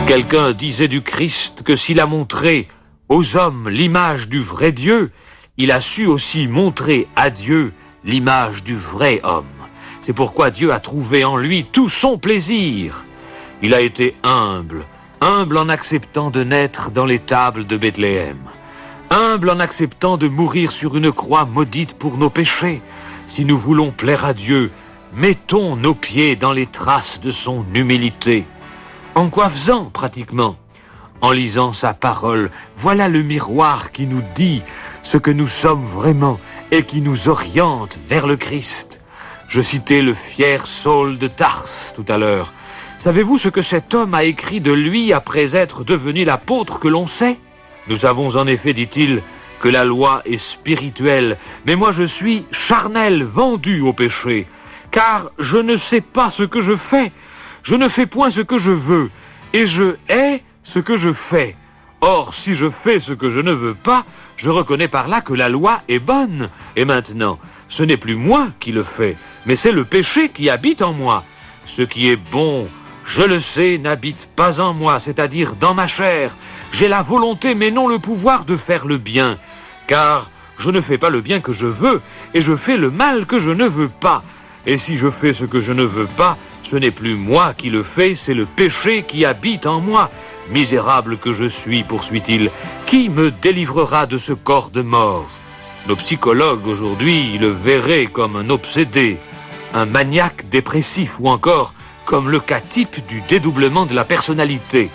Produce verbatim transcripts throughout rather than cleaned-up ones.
Quelqu'un disait du Christ que s'il a montré aux hommes l'image du vrai Dieu, il a su aussi montrer à Dieu l'image du vrai homme. C'est pourquoi Dieu a trouvé en lui tout son plaisir. Il a été humble, humble en acceptant de naître dans l'étable de Bethléem, humble en acceptant de mourir sur une croix maudite pour nos péchés. Si nous voulons plaire à Dieu, mettons nos pieds dans les traces de son humilité. En quoi faisant, pratiquement? En lisant sa parole, voilà le miroir qui nous dit ce que nous sommes vraiment et qui nous oriente vers le Christ. Je citais le fier Saul de Tarse tout à l'heure. Savez-vous ce que cet homme a écrit de lui après être devenu l'apôtre que l'on sait? Nous savons en effet, dit-il, que la loi est spirituelle, mais moi je suis charnel, vendu au péché, car je ne sais pas ce que je fais. Je ne fais point ce que je veux, et je hais ce que je fais. Or, si je fais ce que je ne veux pas, je reconnais par là que la loi est bonne. Et maintenant, ce n'est plus moi qui le fais, mais c'est le péché qui habite en moi. Ce qui est bon, je le sais, n'habite pas en moi, c'est-à-dire dans ma chair. J'ai la volonté, mais non le pouvoir de faire le bien. Car je ne fais pas le bien que je veux, et je fais le mal que je ne veux pas. Et si je fais ce que je ne veux pas, ce n'est plus moi qui le fais, c'est le péché qui habite en moi. Misérable que je suis, poursuit-il, qui me délivrera de ce corps de mort? Nos psychologues aujourd'hui le verraient comme un obsédé, un maniaque dépressif ou encore comme le cas type du dédoublement de la personnalité.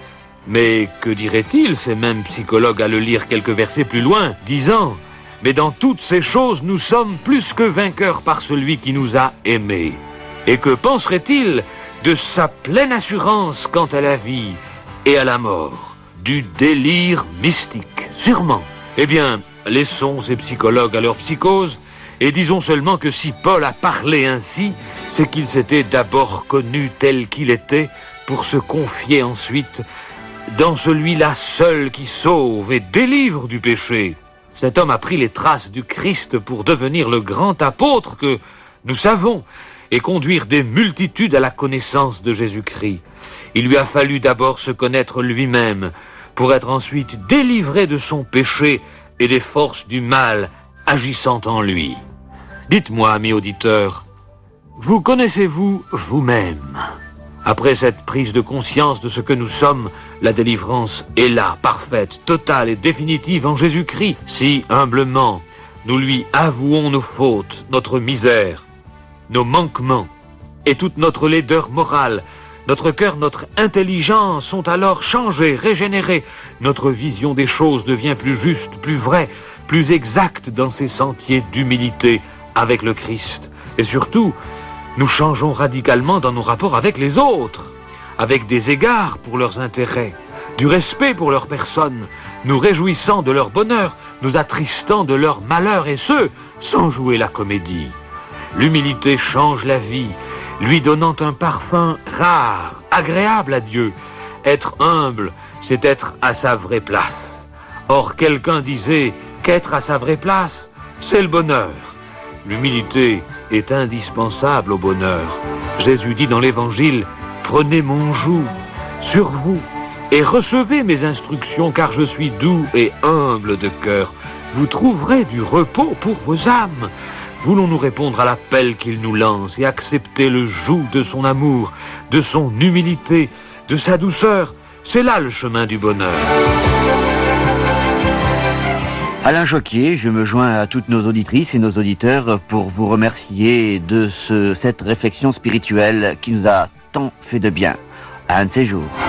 Mais que diraient-ils, ces mêmes psychologues, à le lire quelques versets plus loin, disant « Mais dans toutes ces choses, nous sommes plus que vainqueurs par celui qui nous a aimés. » Et que penserait-il de sa pleine assurance quant à la vie et à la mort? Du délire mystique, sûrement. Eh bien, laissons ces psychologues à leur psychose, et disons seulement que si Paul a parlé ainsi, c'est qu'il s'était d'abord connu tel qu'il était, pour se confier ensuite dans celui-là seul qui sauve et délivre du péché. Cet homme a pris les traces du Christ pour devenir le grand apôtre que nous savons, et conduire des multitudes à la connaissance de Jésus-Christ. Il lui a fallu d'abord se connaître lui-même, pour être ensuite délivré de son péché et des forces du mal agissant en lui. Dites-moi, amis auditeurs, vous connaissez-vous vous-même? Après cette prise de conscience de ce que nous sommes, la délivrance est là, parfaite, totale et définitive en Jésus-Christ. Si, humblement, nous lui avouons nos fautes, notre misère, nos manquements et toute notre laideur morale, notre cœur, notre intelligence sont alors changés, régénérés. Notre vision des choses devient plus juste, plus vraie, plus exacte dans ses sentiers d'humilité avec le Christ. Et surtout, nous changeons radicalement dans nos rapports avec les autres, avec des égards pour leurs intérêts, du respect pour leur personne, nous réjouissant de leur bonheur, nous attristant de leur malheur, et ce, sans jouer la comédie. L'humilité change la vie, lui donnant un parfum rare, agréable à Dieu. Être humble, c'est être à sa vraie place. Or, quelqu'un disait qu'être à sa vraie place, c'est le bonheur. L'humilité est indispensable au bonheur. Jésus dit dans l'Évangile, « Prenez mon joug sur vous et recevez mes instructions, car je suis doux et humble de cœur. Vous trouverez du repos pour vos âmes. » Voulons-nous répondre à l'appel qu'il nous lance et accepter le joug de son amour, de son humilité, de sa douceur? C'est là le chemin du bonheur. Alain Joquier, je me joins à toutes nos auditrices et nos auditeurs pour vous remercier de ce, cette réflexion spirituelle qui nous a tant fait de bien. À un de ces jours.